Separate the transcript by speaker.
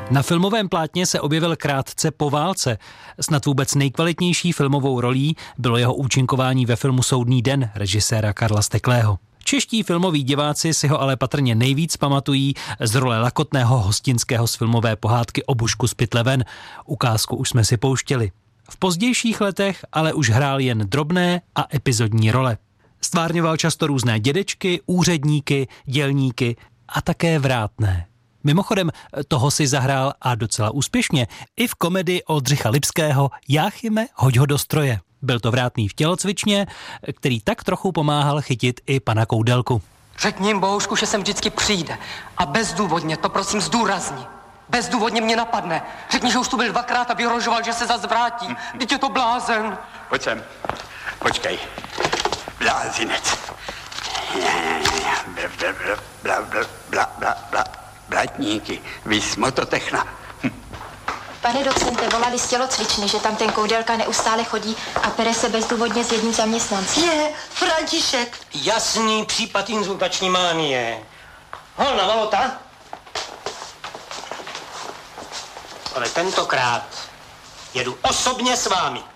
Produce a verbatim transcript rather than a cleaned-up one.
Speaker 1: Na filmovém plátně se objevil krátce po válce. Snad vůbec nejkvalitnější filmovou rolí bylo jeho účinkování ve filmu Soudný den režiséra Karla Steklého. Čeští filmoví diváci si ho ale patrně nejvíc pamatují z role lakotného hostinského z filmové pohádky O Bušku z pytle ven. Ukázku už jsme si pouštěli. V pozdějších letech ale už hrál jen drobné a epizodní role. Stvárňoval často různé dědečky, úředníky, dělníky a také vrátné. Mimochodem, toho si zahrál a docela úspěšně i v komedii Oldřicha Lipského Jáchyme, hoď ho do stroje. Byl to vrátný v tělocvičně, který tak trochu pomáhal chytit i pana Koudelku.
Speaker 2: Řekni jim, Bohušku, že sem vždycky přijde. A bezdůvodně, to prosím zdůrazni. Bezdůvodně mě napadne. Řekni, že už tu byl dvakrát a vyhrožoval, že se zas vrátí. Vždyť je to blázen.
Speaker 3: Pojď sem. Počkej. Blázinec. Bla, bla, bla, bla, bla, bla. Blatníky, vy smototechna. Hm.
Speaker 4: Pane docente, volali z tělocvičny, že tam ten Koudelka neustále chodí a pere se bezdůvodně s jedním zaměstnancem.
Speaker 5: Je, František.
Speaker 6: Jasný případ inzultační mánie. Holna Valota. Ale tentokrát jedu osobně s vámi.